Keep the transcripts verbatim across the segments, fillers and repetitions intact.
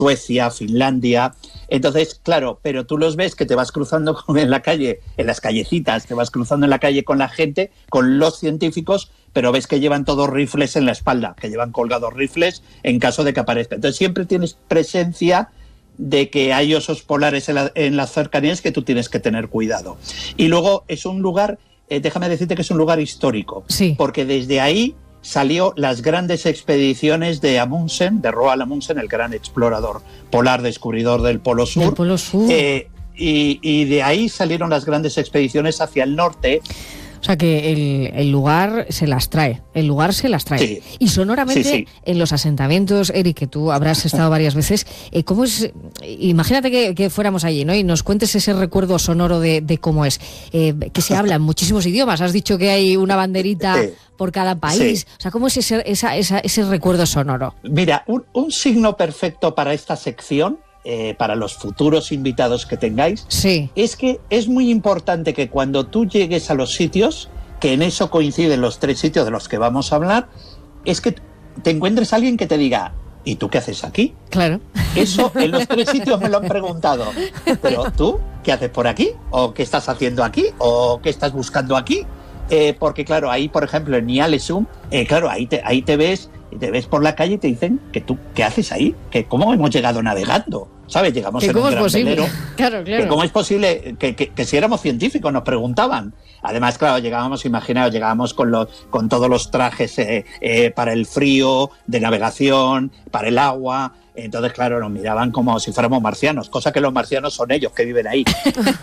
Suecia, Finlandia. Entonces, claro, pero tú los ves que te vas cruzando en la calle, en las callecitas, te vas cruzando en la calle con la gente, con los científicos, pero ves que llevan todos rifles en la espalda, que llevan colgados rifles en caso de que aparezca. Entonces siempre tienes presencia de que hay osos polares en, la, en las cercanías que tú tienes que tener cuidado. Y luego es un lugar, eh, déjame decirte que es un lugar histórico, sí. porque desde ahí salió las grandes expediciones de Amundsen, de Roald Amundsen, el gran explorador polar, descubridor del Polo Sur. Del Polo Sur. Eh, y, y de ahí salieron las grandes expediciones hacia el norte. O sea que el, el lugar se las trae, el lugar se las trae. Sí. Y sonoramente, sí, sí. en los asentamientos, Eric, que tú habrás estado varias veces, eh, ¿cómo es? Imagínate que, que fuéramos allí, ¿no? Y nos cuentes ese recuerdo sonoro de, de cómo es. Eh, que se habla en muchísimos idiomas. Has dicho que hay una banderita sí. por cada país. Sí. O sea, ¿cómo es ese, esa, esa, ese recuerdo sonoro? Mira, un, un signo perfecto para esta sección, Eh, para los futuros invitados que tengáis, sí. es que es muy importante que cuando tú llegues a los sitios, que en eso coinciden los tres sitios de los que vamos a hablar, es que te encuentres a alguien que te diga, ¿y tú qué haces aquí? Claro. Eso en los tres sitios me lo han preguntado. Pero tú, ¿qué haces por aquí? ¿O qué estás haciendo aquí? ¿O qué estás buscando aquí? Eh, porque claro, ahí por ejemplo en Ny-Ålesund, eh, claro, ahí te, ahí te ves y te ves por la calle y te dicen que tú, ¿qué haces ahí? Que cómo hemos llegado navegando, ¿sabes? Llegamos en un gran velero. Claro, claro. Que cómo es posible que, que, que si éramos científicos nos preguntaban. Además, claro, llegábamos, imaginaos, llegábamos con los, con todos los trajes eh, eh, para el frío, de navegación, para el agua. Entonces, claro, nos miraban como si fuéramos marcianos, cosa que los marcianos son ellos que viven ahí.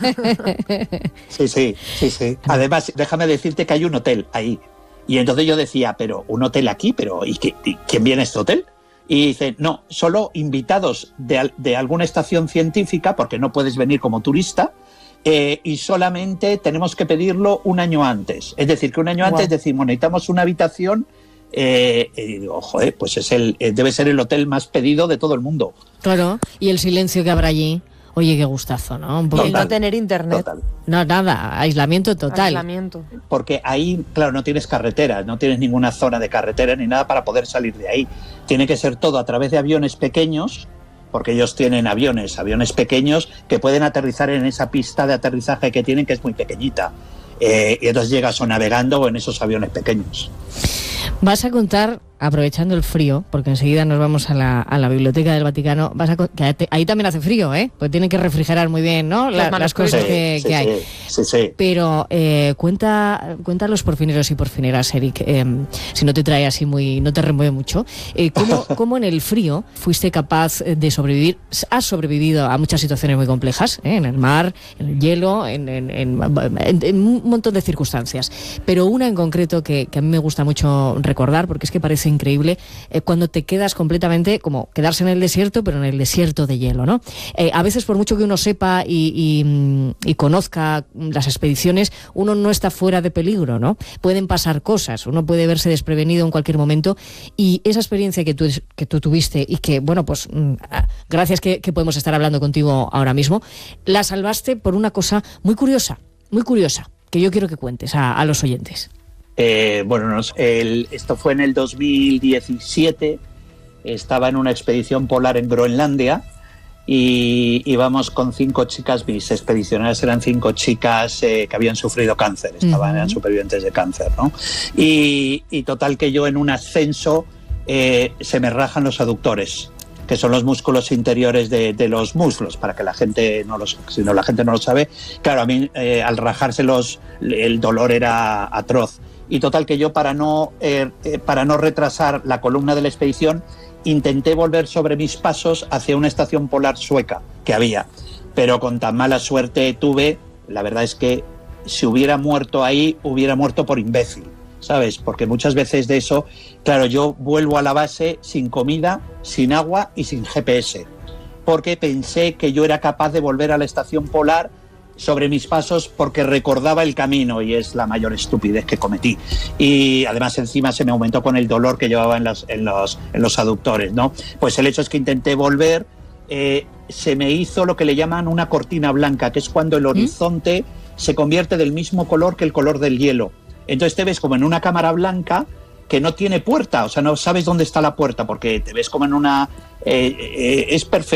Sí, sí, sí, sí. Además, déjame decirte que hay un hotel ahí. Y entonces yo decía, pero un hotel aquí, pero ¿y, qué, y quién viene a este hotel? Y dice, no, solo invitados de, de alguna estación científica, porque no puedes venir como turista, eh, y solamente tenemos que pedirlo un año antes. Es decir, que un año wow. antes decimos, necesitamos una habitación, eh, y digo, joder, pues es el, eh, debe ser el hotel más pedido de todo el mundo. Claro, y el silencio que habrá allí. Oye, qué gustazo, ¿no? Un poco... Y no tener internet. Total. No, nada, aislamiento total. Aislamiento. Porque ahí, claro, no tienes carretera, no tienes ninguna zona de carretera ni nada para poder salir de ahí. Tiene que ser todo a través de aviones pequeños, porque ellos tienen aviones, aviones pequeños que pueden aterrizar en esa pista de aterrizaje que tienen, que es muy pequeñita. Eh, y entonces llegas o navegando o en esos aviones pequeños. Vas a contar, aprovechando el frío, porque enseguida nos vamos a la, a la Biblioteca del Vaticano, vas a que te, ahí también hace frío, ¿eh? Pues tienen que refrigerar muy bien, ¿no? La, las cosas sí, que, sí, que hay. Sí, sí, sí. Pero eh, cuenta, cuenta a los porfineros y porfineras, Eric, eh, si no te trae así muy, no te remueve mucho, eh, ¿cómo, ¿cómo en el frío fuiste capaz de sobrevivir? Has sobrevivido a muchas situaciones muy complejas, ¿eh? En el mar, en el hielo, en, en, en, en, en un montón de circunstancias, pero una en concreto que, que a mí me gusta mucho recordar, porque es que parece increíble, eh, cuando te quedas completamente, como quedarse en el desierto, pero en el desierto de hielo, ¿no? Eh, a veces, por mucho que uno sepa y, y, y conozca las expediciones, uno no está fuera de peligro, ¿no? Pueden pasar cosas, uno puede verse desprevenido en cualquier momento, y esa experiencia que tú, que tú tuviste y que, bueno, pues gracias que, que podemos estar hablando contigo ahora mismo, la salvaste por una cosa muy curiosa, muy curiosa, que yo quiero que cuentes a, a los oyentes. Eh, bueno, no, el, esto fue en el dos mil diecisiete, estaba en una expedición polar en Groenlandia y íbamos con cinco chicas, mis expedicionarias eran cinco chicas eh, que habían sufrido cáncer, estaban, uh-huh. eran supervivientes de cáncer, ¿no? Y, y total que yo en un ascenso eh, se me rajan los aductores, que son los músculos interiores de, de los muslos, para que la gente no los, si no la gente no lo sabe. Claro, a mí eh, al rajárselos el dolor era atroz. Y total que yo, para no, eh, eh, para no retrasar la columna de la expedición, intenté volver sobre mis pasos hacia una estación polar sueca que había. Pero con tan mala suerte tuve, la verdad es que si hubiera muerto ahí, hubiera muerto por imbécil, ¿sabes? Porque muchas veces de eso, claro, yo vuelvo a la base sin comida, sin agua y sin G P S, porque pensé que yo era capaz de volver a la estación polar sobre mis pasos porque recordaba el camino, y es la mayor estupidez que cometí. Y además encima se me aumentó con el dolor que llevaba en los, en los, en los aductores, ¿no? Pues el hecho es que intenté volver, eh, se me hizo lo que le llaman una cortina blanca, que es cuando el horizonte ¿Mm? se convierte del mismo color que el color del hielo. Entonces te ves como en una cámara blanca que no tiene puerta, o sea, no sabes dónde está la puerta porque te ves como en una... Eh, eh, es perfecto.